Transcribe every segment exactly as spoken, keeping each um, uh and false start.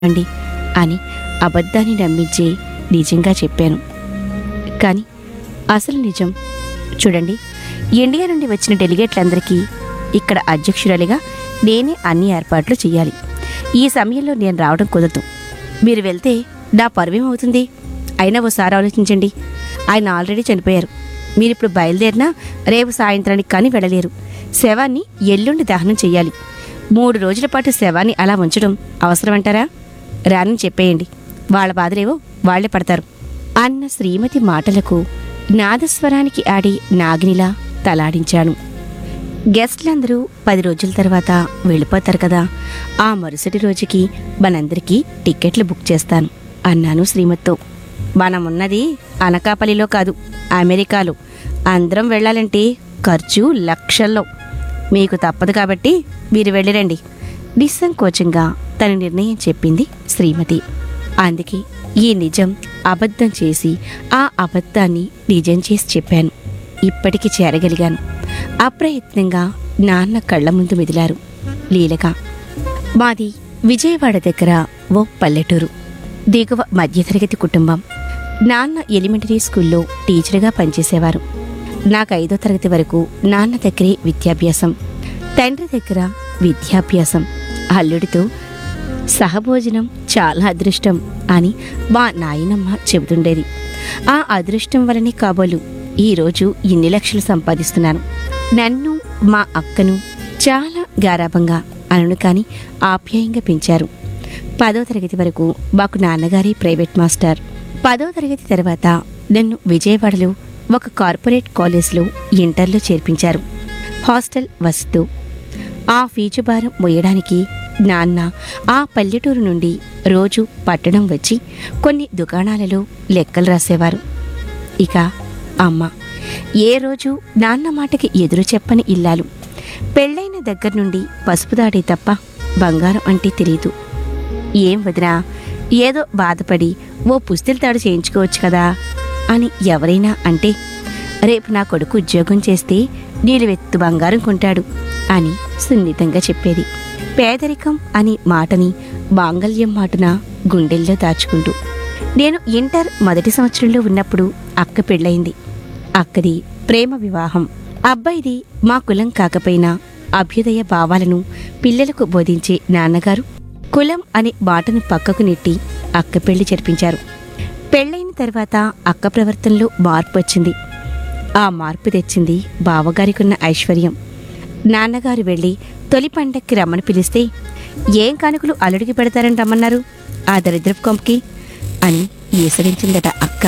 అండి అని అబద్ధాన్ని నమ్మించి నిజంగా చెప్పాను. కానీ అసలు నిజం చూడండి, ఇండియా నుండి వచ్చిన డెలిగేట్లందరికీ ఇక్కడ అధ్యక్షురాలిగా నేనే అన్ని ఏర్పాట్లు చేయాలి. ఈ సమయంలో నేను రావడం కుదరదు. మీరు వెళ్తే నా పరువేమవుతుంది? అయినా ఓసారి ఆలోచించండి. ఆయన ఆల్రెడీ చనిపోయారు. మీరిప్పుడు బయలుదేరినా రేపు సాయంత్రానికి కానీ వెళ్ళలేరు. శవాన్ని ఎల్లుండి దహనం చెయ్యాలి. మూడు రోజుల పాటు శవాన్ని అలా ఉంచడం అవసరమంటారా? రానని చెప్పేయండి. వాళ్ళ బాధలేవో వాళ్లే పడతారు అన్న శ్రీమతి మాటలకు నాదస్వరానికి ఆడి నాగినిలా తలాడించాను. గెస్ట్లందరూ పది రోజుల తర్వాత వెళ్ళిపోతారు కదా, ఆ మరుసటి రోజుకి మనందరికీ టిక్కెట్లు బుక్ చేస్తాను అన్నాను శ్రీమతితో. మనమున్నది అనకాపల్లిలో కాదు, అమెరికాలో. అందరం వెళ్ళాలంటే ఖర్చు లక్షల్లో. మీకు తప్పదు కాబట్టి మీరు వెళ్ళిరండి నిస్సంకోచంగా తన నిర్ణయం చెప్పింది శ్రీమతి. అందుకే ఈ నిజం అబద్ధం చేసి ఆ అబద్ధాన్ని నిజం చేసి చెప్పాను. ఇప్పటికి చేరగలిగాను. అప్రయత్నంగా నాన్న కళ్ళ ముందు మెదిలారు లీలగా. మాది విజయవాడ దగ్గర ఓ పల్లెటూరు. దిగువ మధ్యతరగతి కుటుంబం. నాన్న ఎలిమెంటరీ స్కూల్లో టీచర్గా పనిచేసేవారు. నాకు ఐదో తరగతి వరకు నాన్న దగ్గరే విద్యాభ్యాసం, తండ్రి దగ్గర విద్యాభ్యాసం. అల్లుడితో సహభోజనం చాలా అదృష్టం అని మా నాయనమ్మ చెబుతుండేది. ఆ అదృష్టం వలనే కాబోలు ఈరోజు ఇన్ని లక్షలు సంపాదిస్తున్నాను. నన్ను మా అక్కను చాలా గారాభంగా అనను కానీ ఆప్యాయంగా పెంచారు. పదో తరగతి వరకు మాకు నాన్నగారి ప్రైవేట్ మాస్టర్. పదో తరగతి తర్వాత నన్ను విజయవాడలో ఒక కార్పొరేట్ కాలేజ్లో ఇంటర్లో చేర్పించారు. హాస్టల్ వసతు. ఆ ఫీజు భారం మోయడానికి నాన్న ఆ పల్లెటూరు నుండి రోజు పట్టణం వచ్చి కొన్ని దుకాణాలలో లెక్కలు రాసేవారు. ఇక అమ్మ ఏ రోజు నాన్న మాటకి ఎదురు చెప్పని ఇల్లాలు. పెళ్ళైన దగ్గర నుండి పసుపు దాడి తప్ప బంగారం అంటే తెలీదు. ఏం వదినా, ఏదో బాధపడి ఓ పుస్తెల తాడు చేయించుకోవచ్చు కదా అని ఎవరైనా అంటే, రేపు నా కొడుకు ఉద్యోగం చేస్తే నీలువెత్తు బంగారం కొంటాడు అని సున్నితంగా చెప్పేది. పేదరికం అనే మాటని మాంగల్యం మాటున గుండెల్లో దాచుకుంటూ. నేను ఇంటర్ మొదటి సంవత్సరంలో ఉన్నప్పుడు అక్క పెళ్ళయింది. అక్కది ప్రేమ వివాహం. అబ్బాయిది మా కులం కాకపోయినా అభ్యుదయ భావాలను పిల్లలకు బోధించే నాన్నగారు కులం అనే మాటను పక్కకు నెట్టి అక్క పెళ్లి జరిపించారు. పెళ్ళైన తర్వాత అక్క ప్రవర్తనలో మార్పు వచ్చింది. ఆ మార్పు తెచ్చింది బావగారికున్న ఐశ్వర్యం. నాన్నగారు వెళ్ళి తొలి పండక్కి రమ్మని పిలిస్తే, ఏం కానుకలు అల్లుడికి పెడతారని రమ్మన్నారు ఆ దరిద్రపు కొంపకి అని ఈసరించిందట అక్క.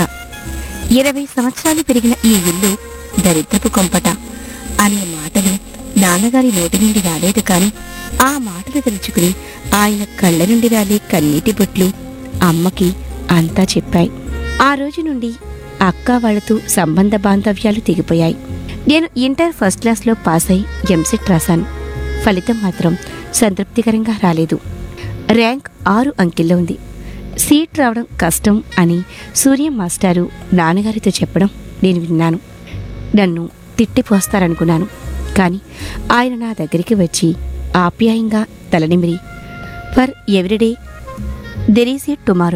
ఇరవై సంవత్సరాలు పెరిగిన ఈ ఇల్లు దరిద్రపు కొంపట అనే మాటలు నాన్నగారి నోటి నుండి రాలేదు. కాని ఆ మాటలు తలుచుకుని ఆయన కళ్ళ నుండి రాలే కన్నీటి బొట్లు అమ్మకి అంతా చెప్పాయి. ఆ రోజు నుండి అక్క వాళ్లతో సంబంధ బాంధవ్యాలు తెగిపోయాయి. నేను ఇంటర్ ఫస్ట్ క్లాస్లో పాస్ అయి ఎంసెట్ రాశాను. ఫలితం మాత్రం సంతృప్తికరంగా రాలేదు. ర్యాంక్ ఆరు అంకెల్లో ఉంది. సీట్ రావడం కష్టం అని సూర్యం మాస్టారు నాన్నగారితో చెప్పడం నేను విన్నాను. నన్ను తిట్టిపోస్తారనుకున్నాను. కానీ ఆయన నా దగ్గరికి వచ్చి ఆప్యాయంగా తలనిమిరి, for everyday there is a tomorrow,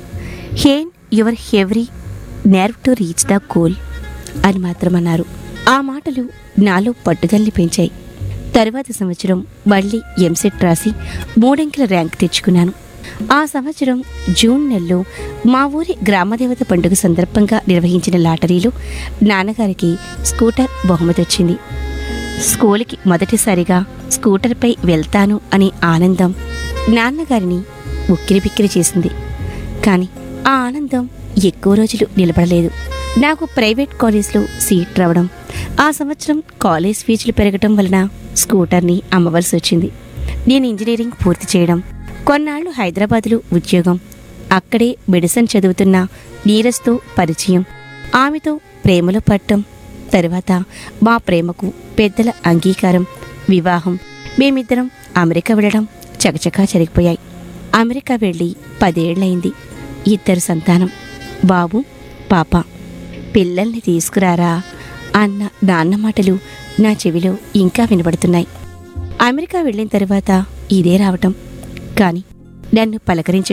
హేన్ your every nerve to reach the goal అని మాత్రమన్నారు. ఆ మాటలు నాలో పట్టుదల్ని పెంచాయి. తరువాత సంవత్సరం మళ్ళీ ఎంసెట్ రాసి మూడంకెల ర్యాంక్ తెచ్చుకున్నాను. ఆ సంవత్సరం జూన్ నెలలో మా ఊరి గ్రామదేవత పండుగ సందర్భంగా నిర్వహించిన లాటరీలో నాన్నగారికి స్కూటర్ బహుమతి వచ్చింది. స్కూల్కి మొదటిసారిగా స్కూటర్పై వెళ్తాను అనే ఆనందం నాన్నగారిని ఉక్కిరిబిక్కిరి చేసింది. కానీ ఆ ఆనందం ఎక్కువ రోజులు నిలబడలేదు. నాకు ప్రైవేట్ కాలేజ్లో సీట్ రావడం, ఆ సంవత్సరం కాలేజ్ ఫీజులు పెరగటం వలన స్కూటర్ని అమ్మవలసి వచ్చింది. నేను ఇంజనీరింగ్ పూర్తి చేయడం, కొన్నాళ్లు హైదరాబాదులో ఉద్యోగం, అక్కడే మెడిసిన్ చదువుతున్న నీరజ్తో పరిచయం, ఆమెతో ప్రేమలో పడటం, తరువాత మా ప్రేమకు పెద్దల అంగీకారం, వివాహం. మేమిద్దరం అమెరికా వెళ్ళడం చకచకా జరిగిపోయాయి. అమెరికా వెళ్ళి పదేళ్లయింది. ఇద్దరు సంతానం, బాబు పాప. పిల్లల్ని తీసుకురారా అన్న నాన్న మాటలు నా చెవిలో ఇంకా వినబడుతున్నాయి. అమెరికా వెళ్ళిన తర్వాత ఇదే రావటం. కానీ నన్ను పలకరించ